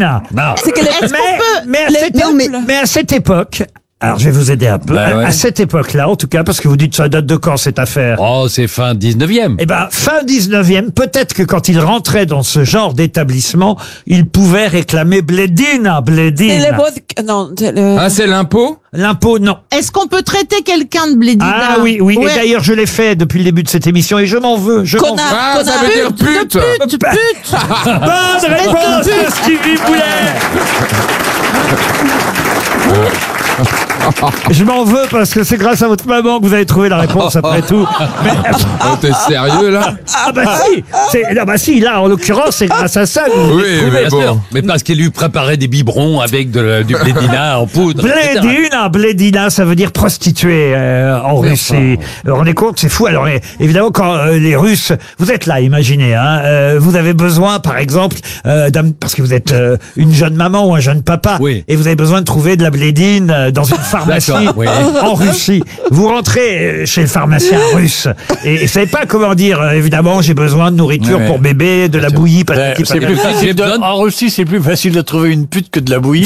Blédina. C'est qu'elle est Mais à cette époque, alors je vais vous aider un peu. À cette époque-là, en tout cas, parce que vous dites ça date de quand cette affaire? Oh, c'est fin 19e. Eh ben, fin 19e, peut-être que quand il rentrait dans ce genre d'établissement, il pouvait réclamer Blédina. Ah, c'est l'impôt? L'impôt, non. Est-ce qu'on peut traiter quelqu'un de Blédina? Ah oui. Ouais. Et d'ailleurs, je l'ai fait depuis le début de cette émission et je m'en veux. Connard, Ah, ça veut dire pute. pute. Bonne réponse de Stevie Boulet. Je m'en veux parce que c'est grâce à votre maman que vous avez trouvé la réponse après tout. Mais... Oh, t'es sérieux, là? si, là, en l'occurrence, c'est grâce à ça. Oui, mais bon. Mais parce qu'il lui préparait des biberons avec du Blédina en poudre. Blédina, ça veut dire prostituée en Russie. Vous vous rendez compte, c'est fou. Alors évidemment, quand les Russes, vous êtes là, imaginez, vous avez besoin, par exemple, parce que vous êtes une jeune maman ou un jeune papa, et vous avez besoin de trouver de la blédine dans une pharmacie en Russie. Vous rentrez chez le pharmacien russe et vous savez pas comment dire. Évidemment, j'ai besoin de nourriture pour bébé, de la bouillie. En Russie, c'est plus facile de trouver une pute que de la bouillie.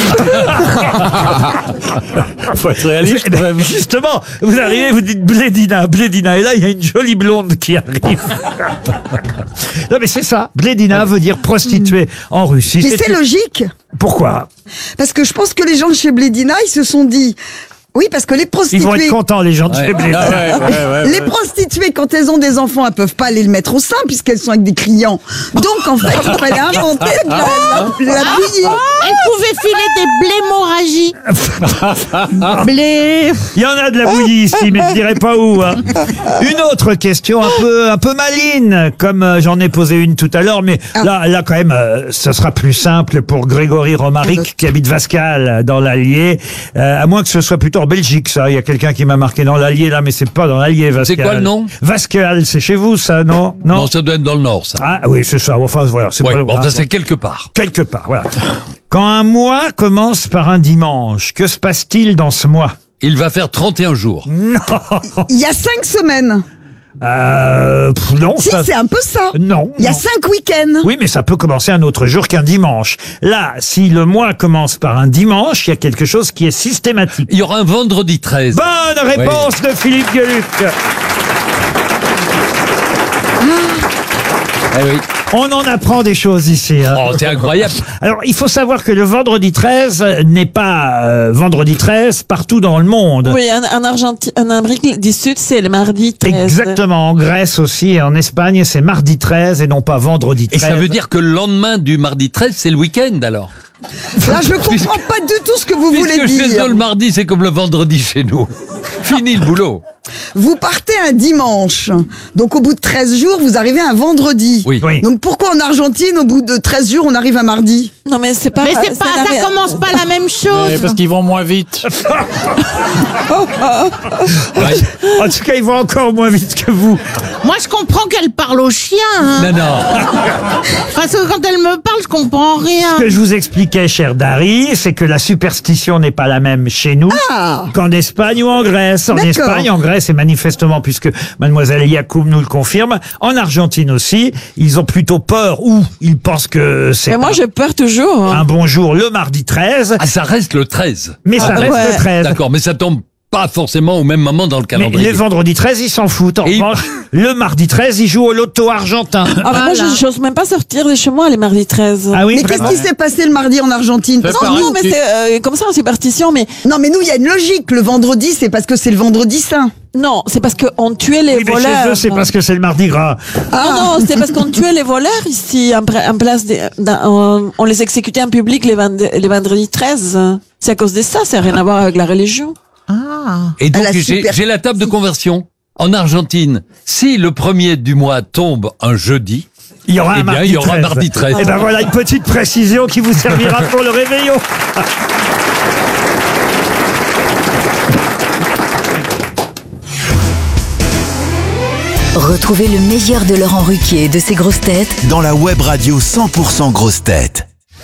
Faut être réaliste quand même. Justement, vous arrivez, vous dites Blédina, et là, il y a une jolie blonde qui arrive. Non, mais c'est ça. Blédina veut dire prostituée en Russie. Mais c'est logique. Pourquoi? Parce que je pense que les gens de chez Blédina, ils se sont dit... Oui, parce que les prostituées... Ils vont être contents, les gens de chez Blédina. Les prostituées, quand elles ont des enfants, elles peuvent pas aller le mettre au sein puisqu'elles sont avec des clients. Donc, en fait, il fallait inventer de la bouillie. Elles pouvaient filer des blémorragies. Blé. Il y en a de la bouillie ici, mais je dirais pas où. Une autre question un peu maligne, comme j'en ai posé une tout à l'heure, mais là quand même, ce sera plus simple pour Grégory Romaric qui habite Vascal dans l'Allier, à moins que ce soit plutôt en Belgique, ça. Il y a quelqu'un qui m'a marqué dans l'Allier, là, mais c'est pas dans l'Allier, Vascal. C'est quoi le nom? Vascal, c'est chez vous, ça, non? Non, ça doit être dans le Nord, ça. Ah oui, c'est ça. Enfin, voilà. C'est ça c'est quelque part. Quelque part, voilà. Quand un mois commence par un dimanche, que se passe-t-il dans ce mois? Il va faire 31 jours. Non. Il y a 5 semaines. Non. Si, c'est un peu ça. Non. Il y a 5 week-ends. Oui, mais ça peut commencer un autre jour qu'un dimanche. Là, si le mois commence par un dimanche, il y a quelque chose qui est systématique. Il y aura un vendredi 13. Bonne réponse de Philippe Gueluc. Oui. On en apprend des choses ici. Oh, c'est incroyable. Alors, il faut savoir que le vendredi 13 n'est pas vendredi 13 partout dans le monde. Oui, en Argentine, en Amérique du Sud, c'est le mardi 13. Exactement. En Grèce aussi et en Espagne, c'est mardi 13 et non pas vendredi 13. Et ça veut dire que le lendemain du mardi 13, c'est le week-end, alors? Là, je comprends pas du tout ce que vous voulez Puisque chez dire. eux, le mardi, c'est comme le vendredi chez nous. Fini le boulot. Vous partez un dimanche. Donc, au bout de 13 jours, vous arrivez un vendredi. Oui. Donc, pourquoi en Argentine, au bout de 13 jours, on arrive à mardi? Non, mais c'est pas... Mais ça commence pas la même chose. Parce qu'ils vont moins vite. En tout cas, ils vont encore moins vite que vous. Moi, je comprends qu'elle parle au chien. Non. Parce que quand elle me parle, je comprends rien. Ce que je vous expliquais, cher Dari, c'est que la superstition n'est pas la même chez nous qu'en Espagne ou en Grèce. En Espagne, en Grèce, et manifestement, puisque mademoiselle Yacoub nous le confirme, en Argentine aussi, ils ont plutôt peur ou ils pensent que c'est Mais moi, j'ai peur toujours. un bon jour le mardi 13. Ah, ça reste le 13. Mais ça reste le 13. D'accord, mais ça tombe pas forcément au même moment dans le Mais calendrier. les vendredis 13, ils s'en foutent. En revanche, le mardi 13, ils jouent au loto argentin. Moi, je n'ose même pas sortir de chez moi les mardis 13. Ah oui, Mais qu'est-ce qui s'est passé le mardi en Argentine? Non, mais c'est comme ça en superstition, mais... Non, mais nous, il y a une logique. Le vendredi, c'est parce que c'est le vendredi saint. Non, c'est parce qu'on tuait les Oui, mais voleurs. chez eux, c'est parce que c'est le mardi gras. Non, c'est parce qu'on tuait les voleurs ici, en place on les exécutait en public les vendredis 13. C'est à cause de ça, ça n'a rien à voir avec la religion. Et donc, j'ai la table de conversion. En Argentine, si le premier du mois tombe un jeudi, il y aura un mardi 13. Mardi 13. Et ben voilà une petite précision qui vous servira pour le réveillon. Retrouvez le meilleur de Laurent Ruquier et de ses grosses têtes dans la web radio 100% grosses têtes.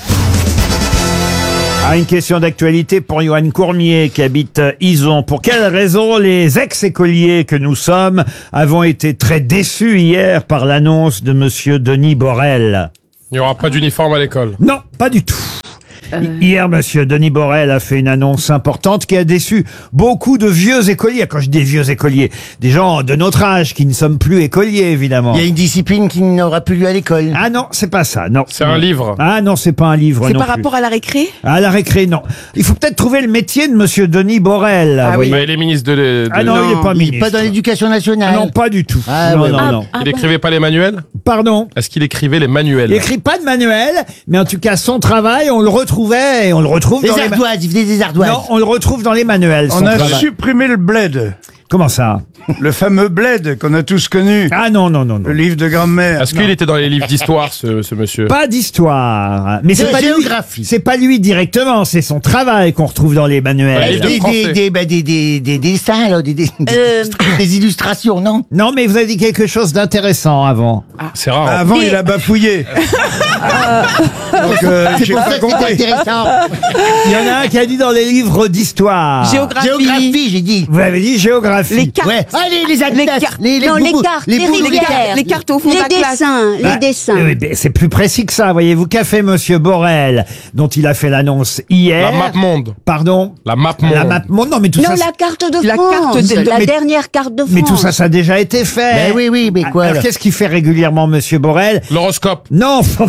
Une question d'actualité pour Johan Courmier qui habite Ison. Pour quelle raison les ex-écoliers que nous sommes avons été très déçus hier par l'annonce de monsieur Denis Borel? Il n'y aura pas d'uniforme à l'école. Non, pas du tout. Hier, monsieur Denis Borel a fait une annonce importante qui a déçu beaucoup de vieux écoliers. Quand je dis vieux écoliers, des gens de notre âge qui ne sommes plus écoliers, évidemment. Il y a une discipline qui n'aura plus lieu à l'école. Ah non, c'est pas ça, non. C'est un livre. Ah non, c'est pas un livre C'est non par plus. rapport à la récré? À la récré, non. Il faut peut-être trouver le métier de monsieur Denis Borel. Ah vous oui. voyez. Bah, il est ministre de... Ah non, il est pas il ministre. est pas dans l'éducation nationale. Non, pas du tout. Ah, non, ouais. non, non. Il écrivait pas les manuels? Pardon. Est-ce qu'il écrivait les manuels? Il écrit pas de manuel, mais en tout cas, son travail, on le retrouvait et on le retrouve Les dans les... ardoises, il faisait des ardoises. Non, on le retrouve dans les manuels. On son a travail. supprimé le bled. Comment ça? Le fameux bled qu'on a tous connu. Ah non, non, non, non. Le livre de grand-mère. Est-ce qu'il était dans les livres d'histoire, ce monsieur? Pas d'histoire. Mais c'est De pas lui. géographie. C'est pas lui directement, c'est son travail qu'on retrouve dans les Ouais, manuels. livre de français. Des dessins, là, des illustrations, non? Non, mais vous avez dit quelque chose d'intéressant avant. C'est rare. hein. Avant, il a bafouillé. Donc, C'est j'ai pour pas ça que c'est compris. intéressant. Il y en a un qui a dit dans les livres d'histoire. Géographie, j'ai dit. Vous avez dit géographie. Les cartes. Ouais. Allez, les atlas, Non, les boubous, cartes, les les boubous. rivières. Les cartes au fond de la Les classe. dessins, Bah, les dessins. oui, mais c'est plus précis que ça, voyez-vous. Qu'a fait monsieur Borel, dont il a fait l'annonce hier. La map monde. Pardon. La map monde. La map monde. Non, mais tout Non, ça. la carte de La France, carte de- la mais- dernière carte de France. Mais tout ça, ça a déjà été fait. Ben oui, oui, mais quoi, Alors, là qu'est-ce qu'il fait régulièrement, monsieur Borel? L'horoscope. Non. Vous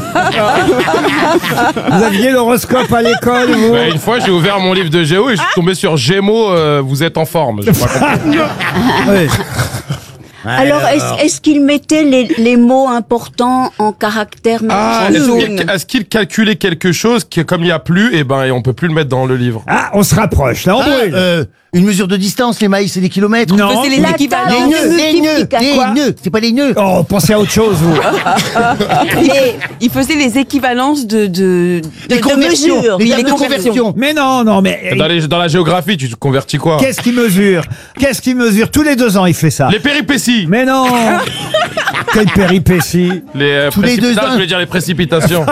aviez l'horoscope à l'école, vous? Bah, une fois, j'ai ouvert mon livre de géo et je suis tombé sur Gémeaux, vous êtes en forme. J'ai pas compris. Oui. Alors, est-ce qu'il mettait les mots importants en caractères Ah, est-ce qu'il calculait quelque chose qui, comme il n'y a plus, et on peut plus le mettre dans le livre? Ah, on se rapproche, là, on brûle. Une mesure de distance, les mailles, c'est des kilomètres. Non. C'est les La équivalents. taille. Les nœuds, Quoi les nœuds, c'est pas les nœuds. Oh, pensez à autre chose, vous. Il faisait les équivalences de conversions, mesures. les Oui, tables de conversion. Mais non, non, mais... Dans la géographie, tu te convertis quoi? Qu'est-ce qu'il mesure? Qu'est-ce qu'il mesure? Tous les 2 ans, il fait ça. Les péripéties. Mais non. Quelle péripétie. Les Tous les 2 ans. je voulais dire les précipitations.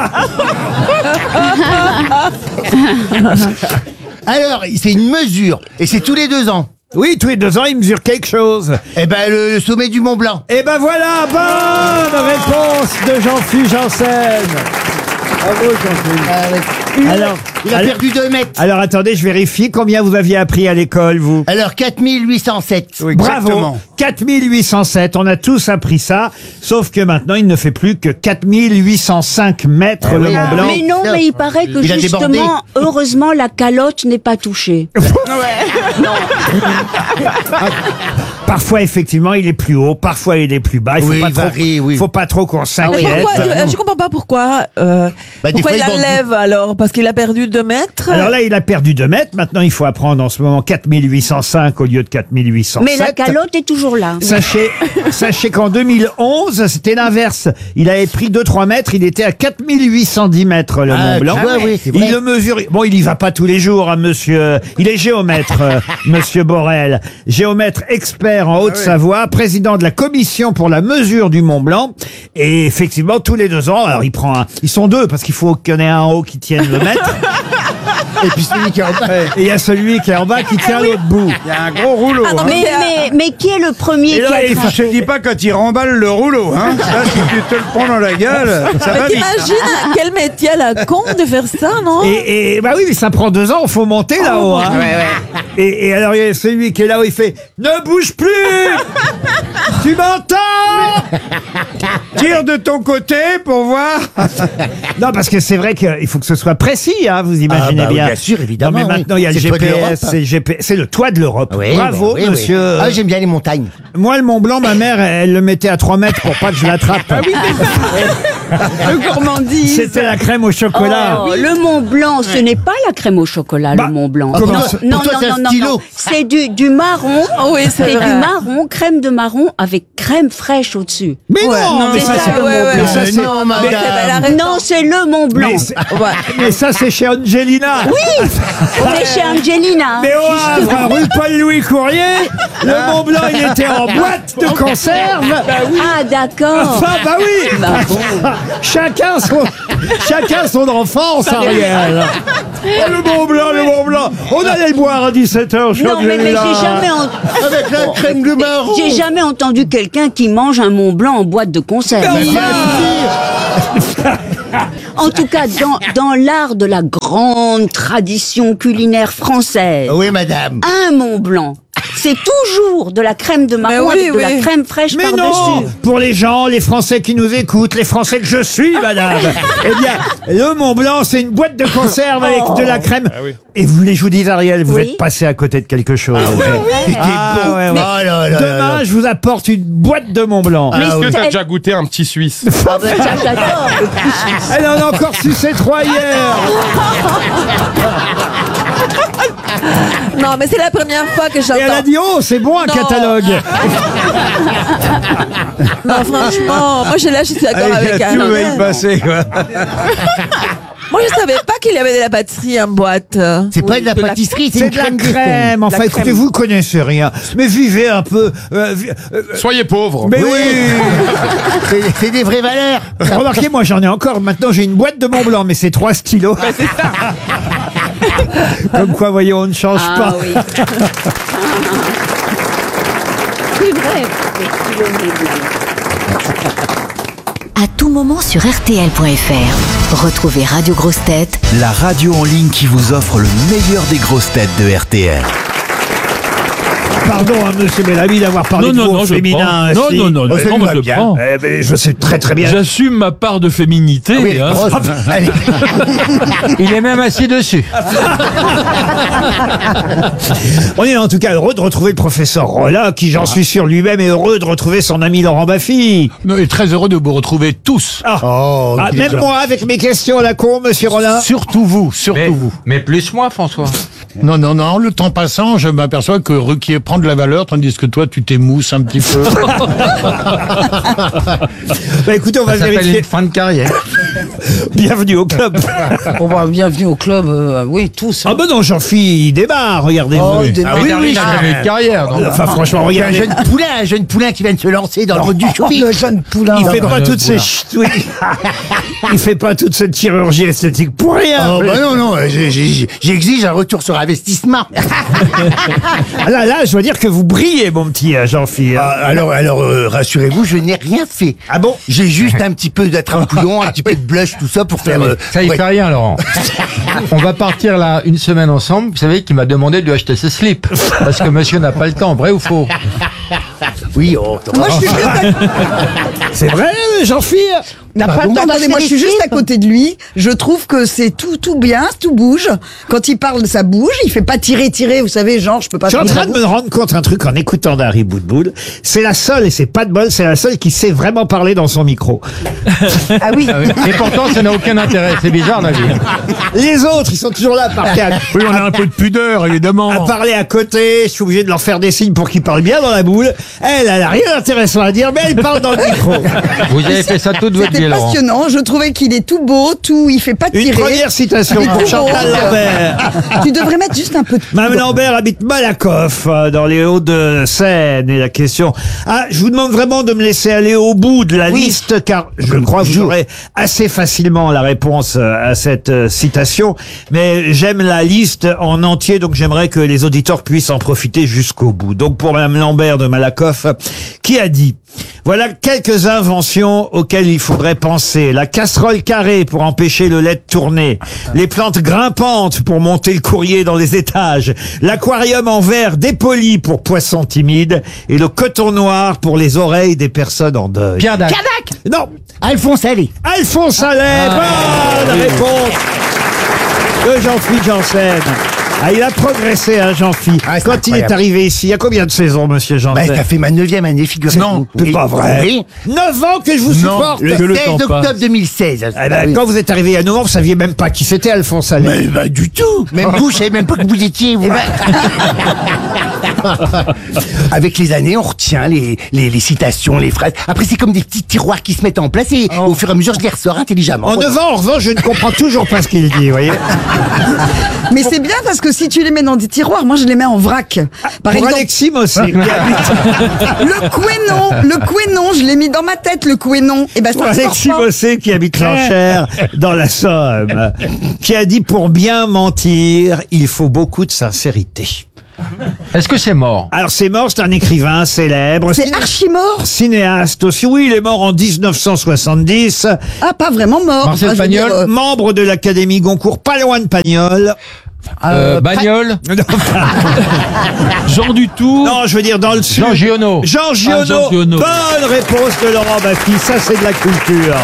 Alors, c'est une mesure, et c'est tous les 2 ans. Oui, tous les 2 ans, il mesure quelque chose. Eh ben, le sommet du Mont Blanc. Et ben voilà, bonne réponse de Jean-Philippe Janssen. Bravo, Jean-Philippe. Alors, Il a perdu 2 mètres. alors attendez, je vérifie combien vous aviez appris à l'école, vous. Alors, 4807. Oui, Bravo, exactement. 4807, on a tous appris ça, sauf que maintenant il ne fait plus que 4805 mètres le oui. Mont Blanc. Mais non, mais il paraît que Il a débordé. justement, heureusement, la calotte n'est pas touchée. Parfois effectivement il est plus haut, parfois il est plus bas. Il faut Oui, pas il trop, varie, oui. faut pas trop qu'on s'inquiète. Pourquoi, je comprends pas pourquoi. Bah, des Pourquoi fois, il ils vendent- enlève alors? Parce qu'il a perdu 2 mètres. Alors là, il a perdu 2 mètres. Maintenant, il faut apprendre en ce moment 4805 au lieu de 4807. Mais la calotte est toujours là. Sachez qu'en 2011, c'était l'inverse. Il avait pris 2-3 mètres. Il était à 4810 mètres, le Mont Blanc. tu vois, oui, c'est vrai. Il le mesure. Bon, il y va pas tous les jours, hein, monsieur. Il est géomètre, monsieur Borel. Géomètre expert en Haute-Savoie, président de la commission pour la mesure du Mont Blanc. Et effectivement, tous les 2 ans, alors il prend un. Ils sont 2 parce qu'il faut qu'il y en ait un en haut qui tienne le mètre. Et puis celui qui est en bas. Et il y a celui qui est en bas qui tient l'autre bout. Il y a un gros rouleau. Ah non, hein. Mais qui est le premier Et là, qui a il faut- Je te dis pas quand il remballe le rouleau. Hein. Là, si tu te le prends dans la gueule, ça va Mais vite. t'imagines quel métier à la con de faire ça, non? Et bah oui, mais ça prend 2 ans, faut monter là-haut. Hein. Et alors il y a celui qui est là-haut, il fait ne bouge plus. Tu m'entends? Tire de ton côté pour voir. Non, parce que c'est vrai qu'il faut que ce soit précis, hein, vous imaginez Ah bah oui, bien. bien sûr, évidemment, Non, mais oui. maintenant il y a le C'est le toit de GPS, l'Europe. c'est le toit de l'Europe. Oui, Bravo, bah oui, oui. monsieur. Ah, j'aime bien les montagnes. Moi, le Mont Blanc, ma mère, elle le mettait à 3 mètres pour pas que je l'attrape. Le gourmandise. C'était la crème au chocolat. Oh, le Mont Blanc, ce n'est pas la crème au chocolat, Bah, le Mont Blanc. comment non, ça- non, pour toi, non, c'est un non, non, stylo. non. C'est du marron. Oh oui, c'est C'est vrai. du marron, crème de marron avec crème fraîche au-dessus. Mais non, mais c'est ça, ça, c'est le ouais, Mont ouais, Blanc. ouais. Ça, c'est- Non, madame. Non, c'est le Mont Blanc. mais c'est- mais ça, c'est chez Angelina. Oui, on est chez Angelina. Mais au Havre, rue Paul-Louis Courrier, le Mont Blanc, il était en boîte de conserve. Ah, d'accord. Enfin, bah oui. Bah bon. Chacun son enfance, Ariel. Oh, le Mont Blanc, le Mont Blanc. On allait le boire à 17h, Non, mais j'ai jamais, Avec la crème de marron. j'ai jamais entendu quelqu'un qui mange un Mont Blanc en boîte de conserve. En tout cas, dans l'art de la grande tradition culinaire française. Oui, madame. Un Mont Blanc. C'est toujours de la crème de marron avec de la crème fraîche Mais non, par-dessus. pour les gens, les Français qui nous écoutent, les Français que je suis, madame. Eh bien, le Mont Blanc, c'est une boîte de conserve avec de la crème. Ah oui. Et vous voulez, je vous dis, Ariel, vous Oui. êtes passé à côté de quelque chose. Ah, ouais, ouais. Oh là là Demain, là. je vous apporte une boîte de Mont Blanc. Mais Est-ce que c'est- t'as déjà goûté un petit Suisse? Ah ben, ça, j'adore. le petit Suisse. Elle en a encore sucé 3 hier. Non, mais c'est la première fois que Et elle a j'entends. dit, oh, c'est bon un Non. catalogue. Non, franchement, moi, je suis d'accord avec Tout va y Anne. passer, quoi. Moi, je savais pas qu'il y avait de la batterie en boîte. C'est pas de la pâtisserie, c'est C'est une de la crème. crème. Enfin, La écoutez, crème. vous connaissez rien. Mais vivez un peu. Soyez pauvres. Mais oui. C'est des vraies valeurs. Remarquez, moi j'en ai encore. Maintenant j'ai une boîte de Mont Blanc, mais c'est 3 stylos. Comme quoi, voyez, on ne change Ah pas. oui. C'est vrai. Les kilomètres blancs. À tout moment sur RTL.fr. Retrouvez Radio Grosses Têtes La radio en ligne qui vous offre le meilleur des grosses têtes de RTL. Pardon, monsieur Bellamy, d'avoir parlé de vous au je féminin. prends. si. Non, Oh, ça non, lui moi, va je bien. prends. Eh ben, je sais très très bien. J'assume ma part de féminité. Oui, hein. grosse. Allez. Il est même assis dessus. On est en tout cas heureux de retrouver le professeur Rolla, qui j'en suis sûr lui-même est heureux de retrouver son ami Laurent Baffy. Non, et très heureux de vous retrouver tous. Oh, Ah, qu'il même est moi, avec mes questions à la con, monsieur Rolla. Surtout vous, surtout vous. Mais plus moi, François. Non, le temps passant, je m'aperçois que Ruquier prend de la valeur, tandis que toi, tu t'émousses un petit peu. Bah écoutez, on va Ça s'appelle vérifier. une fin de carrière. Bienvenue au club. Bon, bah, bienvenue au club, oui, tous. Ah ben non, Jean-Philippe, il démarre, regardez. Oh, il démarre. Ah oui, il a jamais eu de carrière. donc. Enfin, franchement, un regardez. jeune poulain qui vient de se lancer dans le monde du show. Le jeune poulain. Il fait pas toutes ces oui. Il fait pas toute cette chirurgie esthétique pour rien. Oh bah non, j'exige un retour sur investissement. Ah là, je dois dire que vous brillez, mon petit Jean-Philippe. Alors, rassurez-vous, je n'ai rien fait. Ah bon? J'ai juste un petit peu d'attrape-coulon, un petit peu de blush, tout ça pour faire... Ça, il ouais. fait rien, Laurent. On va partir là une semaine ensemble. Vous savez qu'il m'a demandé de lui acheter ses slips. Parce que monsieur n'a pas le temps, vrai ou faux? Oui, Moi, je suis juste C'est vrai, Jean-Philippe? N'a pas le temps Attendez, d'acheter moi je des suis juste à slips. côté de lui. Je trouve que c'est tout bien, tout bouge. Quand il parle, ça bouge. Il fait pas tirer, vous savez, genre je peux pas. Je suis en faire train de me rendre compte un truc en écoutant Dari Boudboul. C'est la seule, et c'est pas de bol, c'est la seule qui sait vraiment parler dans son micro. Ah oui. Et pourtant, ça n'a aucun intérêt. C'est bizarre, la vie. Les autres, ils sont toujours là à parler Oui, on a un peu de pudeur, évidemment. à parler à côté. Je suis obligé de leur faire des signes pour qu'ils parlent bien dans la boule. Elle a rien d'intéressant à dire, mais elle parle dans le micro. Vous avez fait ça toute votre vie, C'était Laurent. passionnant. Je trouvais qu'il est tout beau, il fait pas Une tirer. première citation Il est pour tout Chantal beau. Lambert. Tu devrais mettre juste un peu de Mme poudre. Lambert habite Malakoff, dans les Hauts-de-Seine. Et la question... Ah, je vous demande vraiment de me laisser aller au bout de la liste, car je crois que vous aurez assez facilement la réponse à cette citation. Mais j'aime la liste en entier, donc j'aimerais que les auditeurs puissent en profiter jusqu'au bout. Donc pour Mme Lambert de Malakoff, qui a dit... Voilà quelques inventions auxquelles il faudrait penser. La casserole carrée pour empêcher le lait de tourner. Les plantes grimpantes pour monter le courrier dans les étages. L'aquarium en verre dépoli pour poissons timides. Et le coton noir pour les oreilles des personnes en deuil. Pierre Dac. Non, Alphonse Allais. Alphonse Allais. Bonne réponse de Jean-Philippe Janssen. Ah, il a progressé, hein, Jean-Philippe. Ah, c'est Quand il est incroyable. arrivé ici, il y a combien de saisons, monsieur Bah, Janssen? ça fait ma 9e année, figurez-vous. Non, c'est Oui. pas vrai. Oui. 9 ans que je vous supporte. Le Que le 16 temps octobre passe. 2016. Eh ben, quand vous êtes arrivé à 9 ans, vous saviez même pas qui c'était Alphonse Allais. Mais bah, du tout. Même vous, je savais même pas que vous étiez. Vous. Avec les années, on retient les citations, les phrases. Après, c'est comme des petits tiroirs qui se mettent en place et au fur et à mesure, je les ressors intelligemment. En 9 ans, en revanche, je ne comprends toujours pas ce qu'il dit, vous voyez. Mais c'est bien parce que si tu les mets dans des tiroirs, moi je les mets en vrac. Par Pour exemple, Alexis Mossé. le quénon, je l'ai mis dans ma tête, le quénon. Et ben Pour ça sort Alexis pas. Mossé qui habite l'Enchère dans la Somme, qui a dit pour bien mentir, il faut beaucoup de sincérité. Est-ce que c'est mort? Alors c'est mort, c'est un écrivain célèbre. C'est archi-mort. Cinéaste aussi. Oui, il est mort en 1970. Ah, pas vraiment mort. Marcel Enfin, je veux dire, Pagnol. Membre de l'Académie Goncourt, pas loin de Pagnol. Bagnole. Jean Dutour. Non, je veux dire dans le sud. Jean Giono. Jean Giono. Jean Giono. Bonne réponse de Laurent Baffy. Ça, c'est de la culture.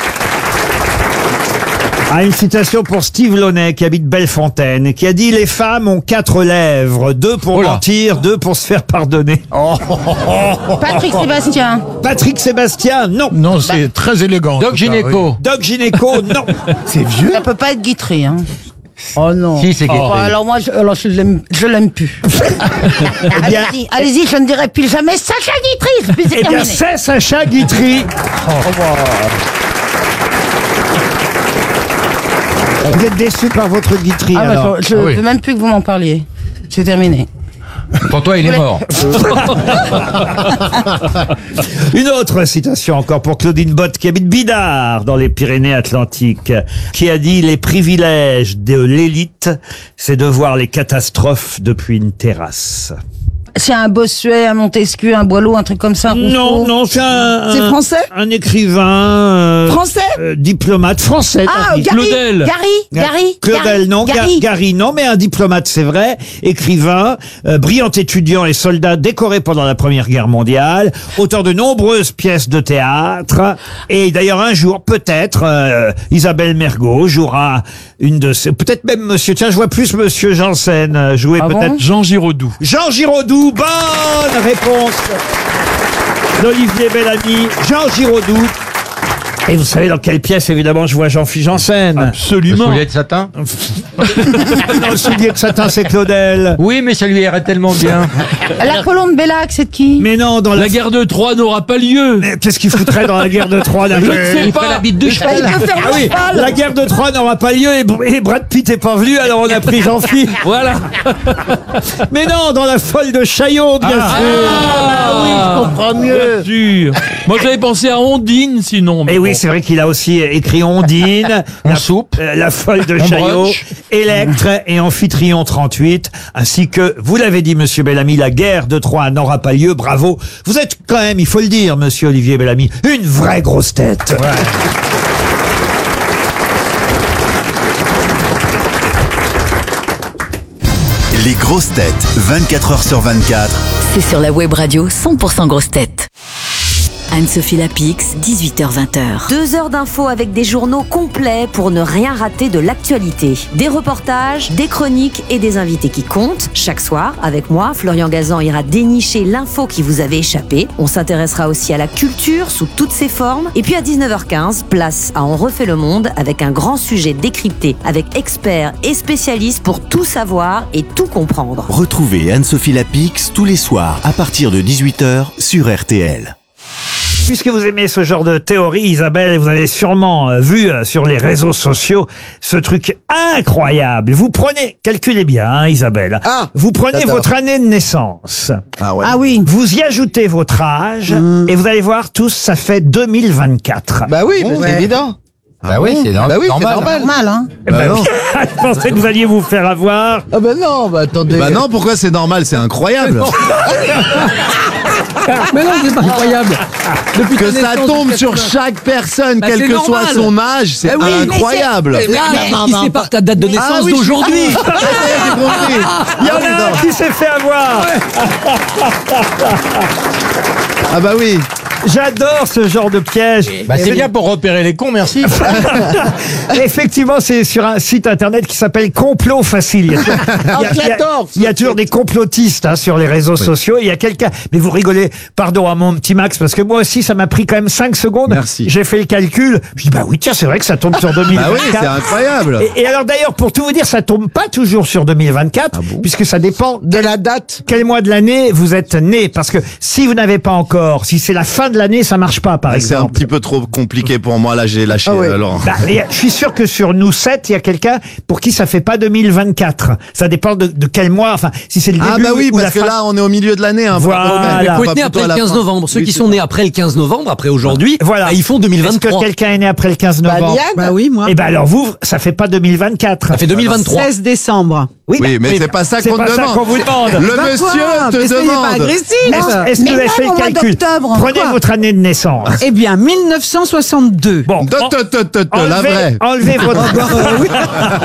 Ah, une citation pour Steve Launay, qui habite Bellefontaine, qui a dit « Les femmes ont 4 lèvres, 2 pour mentir, 2 pour se faire pardonner. » Patrick Sébastien. Patrick Sébastien, non. Non, c'est très élégant. Doc Gynéco. Doc Gynéco, non. C'est vieux. Ça peut pas être Guitry, hein. Oh non. Si, c'est Guitry. Bon, alors moi, je l'aime plus. Eh bien, Allez-y, je ne dirai plus jamais Sacha Guitry. Puis c'est eh bien, terminé. c'est Sacha Guitry. Vous êtes déçu par votre Guitry, alors. Je veux même plus que vous m'en parliez. C'est terminé. Pour toi, il est mort. Une autre citation encore pour Claudine Bott, qui habite Bidart, dans les Pyrénées-Atlantiques, qui a dit « Les privilèges de l'élite, c'est de voir les catastrophes depuis une terrasse. » C'est un Bossuet, un Montesquieu, un Boileau, un truc comme ça. Non, non, c'est C'est français? un écrivain, Français? diplomate français. Ah, t'as dit. Claudel. Claudel, non. Gary, non, mais un diplomate, c'est vrai. Écrivain, brillant étudiant et soldat décoré pendant la Première Guerre mondiale, auteur de nombreuses pièces de théâtre. Et d'ailleurs, un jour, peut-être, Isabelle Mergo jouera une de ses... Peut-être même monsieur... Tiens, je vois plus monsieur Janssen jouer peut-être... Jean Giraudoux. Jean Giraudoux, bonne réponse d'Olivier Bellamy. Jean Giraudoux. Et vous savez dans quelle pièce, évidemment, je vois Jean-Philippe Janssen. Absolument. Le soulier de satin. Non, le soulier de satin, c'est Claudel. Oui, mais ça lui irait tellement bien. La colombe Bellac, c'est de qui? Mais non, dans La guerre de Troie n'aura pas lieu. Mais qu'est-ce qu'il foutrait dans la guerre de Troie là Je ne sais pas. La bite de cheval. Ah oui, la guerre de Troie n'aura pas lieu et Brad Pitt est pas venu, alors on a pris Jean-Philippe. Voilà. Mais non, dans la folle de Chaillot, bien sûr. Ah oui, je comprends mieux. Bien sûr. Moi, j'avais pensé à Ondine, sinon. mais Et oui, bon. c'est vrai qu'il a aussi écrit Ondine, la folle de Chaillot, broche. Électre et Amphitryon 38, ainsi que, vous l'avez dit, monsieur Bellamy, la guerre de Troie n'aura pas lieu. Bravo. Vous êtes quand même, il faut le dire, monsieur Olivier Bellamy, une vraie grosse tête. Les grosses têtes, 24 heures sur 24. C'est sur la web radio 100% grosses têtes. Anne-Sophie Lapix, 18h-20h. 2 heures d'infos avec des journaux complets pour ne rien rater de l'actualité. Des reportages, des chroniques et des invités qui comptent. Chaque soir, avec moi, Florian Gazan ira dénicher l'info qui vous avait échappé. On s'intéressera aussi à la culture sous toutes ses formes. Et puis à 19h15, place à On refait le monde avec un grand sujet décrypté avec experts et spécialistes pour tout savoir et tout comprendre. Retrouvez Anne-Sophie Lapix tous les soirs à partir de 18h sur RTL. Puisque vous aimez ce genre de théorie, Isabelle, vous avez sûrement vu sur les réseaux sociaux ce truc incroyable. Vous prenez, calculez bien, hein, Isabelle. Vous prenez votre année de naissance. Ah ouais. Ah oui. Vous y ajoutez votre âge et vous allez voir tous, ça fait 2024. Bah oui, c'est évident. Bah oui, c'est normal. Normal, hein. Bah oui. Je pensais que vous alliez vous faire avoir. Ah bah non, bah attendez. Bah non, pourquoi c'est normal? C'est incroyable. Mais non, c'est pas incroyable. Depuis Que ça tombe sur chaque personne, Bah, quel c'est que soit normal. son âge, c'est Bah oui, mais incroyable. Qui sépare ta date de naissance oui, d'aujourd'hui. Il y en a un qui s'est fait avoir. Ah bah oui. J'adore ce genre de piège. Bah, c'est bien pour repérer les cons, merci. Effectivement, c'est sur un site internet qui s'appelle Complot Facile. Il y a toujours des complotistes sur les réseaux sociaux. Il y a quelqu'un. Mais vous rigolez, pardon à mon petit Max, parce que moi aussi, ça m'a pris quand même 5 secondes. Merci. J'ai fait le calcul. Je dis, bah oui, tiens, c'est vrai que ça tombe sur 2024. Bah oui, c'est incroyable. Et alors d'ailleurs, pour tout vous dire, ça tombe pas toujours sur 2024, puisque ça dépend De la date. quel mois de l'année vous êtes né. Parce que si vous n'avez pas encore, si c'est la fin de l'année, ça marche pas, par C'est un exemple. petit peu trop compliqué pour moi, là j'ai lâché Laurent. Bah, je suis sûr que sur nous 7, il y a quelqu'un pour qui ça fait pas 2024. Ça dépend de quel mois, enfin, si c'est le début Ah bah oui, ou la parce que fin. là on est au milieu de l'année. Hein, Voilà. pas Faut plutôt être né après à le la 15 fin. novembre. Ceux Oui, qui c'est sont nés vrai. après le 15 novembre, après aujourd'hui, Voilà. ils font Est-ce 2023. que quelqu'un est né après le 15 novembre? Bah oui, moi. Eh ben alors vous, ça fait pas 2024. Ça fait 2023. 16 décembre. Oui, mais c'est pas ça qu'on C'est pas ça qu'on vous demande. Le monsieur te demande. Est-ce que vous avez fait le calcul? Prenez votre année de naissance. Eh bien, 1962. Bon, La vraie. enlevez votre...